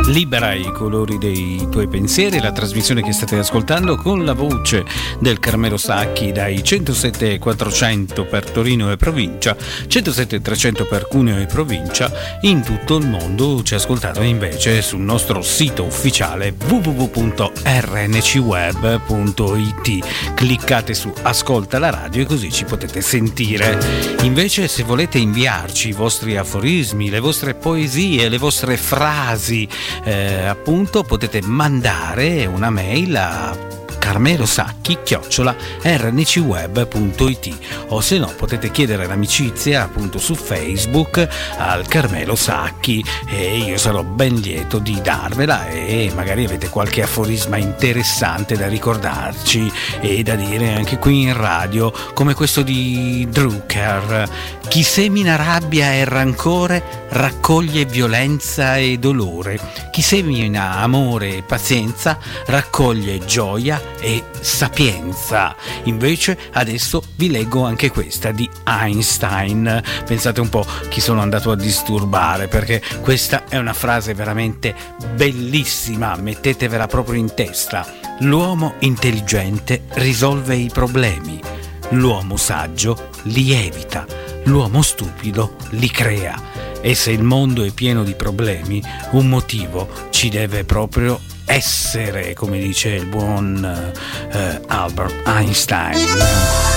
Libera i colori dei tuoi pensieri, la trasmissione che state ascoltando con la voce del Carmelo Sacchi dai 107.400 per Torino e provincia, 107.300 per Cuneo e provincia, in tutto il mondo ci ascoltate invece sul nostro sito ufficiale www.rncweb.it. Cliccate su Ascolta la radio e così ci potete sentire. Invece, se volete inviarci i vostri aforismi, le vostre poesie, le vostre frasi, appunto, potete mandare una mail a carmelosacchi@rncweb.it, o se no potete chiedere l'amicizia appunto su Facebook al Carmelo Sacchi e io sarò ben lieto di darvela, e magari avete qualche aforisma interessante da ricordarci e da dire anche qui in radio, come questo di Drucker: chi semina rabbia e rancore raccoglie violenza e dolore, chi semina amore e pazienza raccoglie gioia e sapienza. Invece adesso vi leggo anche questa di Einstein. Pensate un po' chi sono andato a disturbare, perché questa è una frase veramente bellissima, mettetevela proprio in testa. L'uomo intelligente risolve i problemi, l'uomo saggio li evita, l'uomo stupido li crea. E se il mondo è pieno di problemi, un motivo ci deve proprio essere, come dice il buon Albert Einstein.